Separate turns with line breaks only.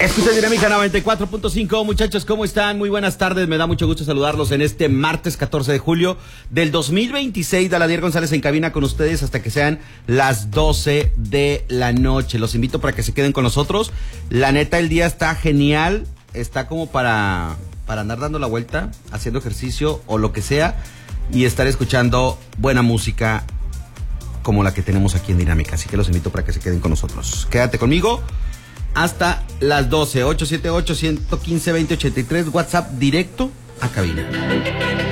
Escucha Dinámica 94.5, muchachos, ¿cómo están? Muy buenas tardes, me da mucho gusto saludarlos en este martes 14 de julio del 2026. Daladier González en cabina con ustedes hasta que sean las 12 de la noche. Los invito para que se queden con nosotros. La neta, el día está genial, está como para andar dando la vuelta, haciendo ejercicio o lo que sea, y estar escuchando buena música como la que tenemos aquí en Dinámica. Así que los invito para que se queden con nosotros. Quédate conmigo hasta las 12, 878-115-2083, WhatsApp directo a cabina.